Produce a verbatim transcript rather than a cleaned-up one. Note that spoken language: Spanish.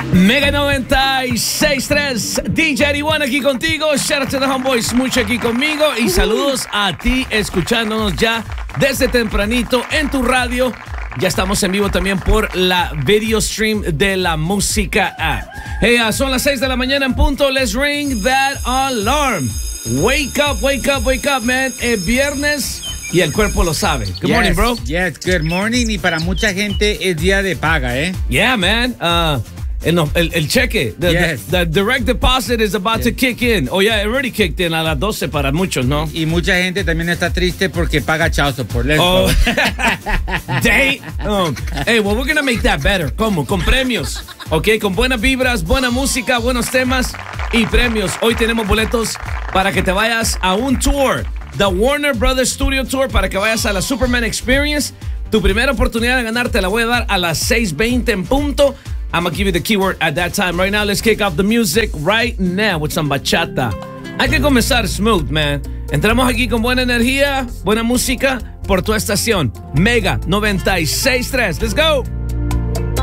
Mega noventa y seis punto tres, D J eighty-one aquí contigo. Shout out to the homeboys, mucho aquí conmigo. Y saludos a ti escuchándonos ya desde tempranito en tu radio. Ya estamos en vivo también por la video stream de la música app. Hey, uh, son las seis de la mañana en punto. Let's ring that alarm. Wake up, wake up, wake up, man. Es viernes y el cuerpo lo sabe. Good yes, morning, bro. Yes, good morning. Y para mucha gente es día de paga, ¿eh? Yeah, man. Uh, el, el, el cheque, the, yes. the, the direct deposit is about yes. to kick in. Oh, yeah, it already kicked in a las doce para muchos, ¿no? Y mucha gente también está triste porque paga child support. Let's oh. go. Day. Oh. Hey, well, we're going to make that better. ¿Cómo? Con premios. Ok, con buenas vibras, buena música, buenos temas y premios. Hoy tenemos boletos para que te vayas a un tour. The Warner Brothers Studio Tour, para que vayas a la Superman Experience. Tu primera oportunidad de ganar te la voy a dar a las seis veinte en punto. I'm going to give you the keyword at that time. Right now, let's kick off the music right now with some bachata. Hay que comenzar smooth, man. Entramos aquí con buena energía, buena música por tu estación. Mega noventa y seis punto tres. Let's go.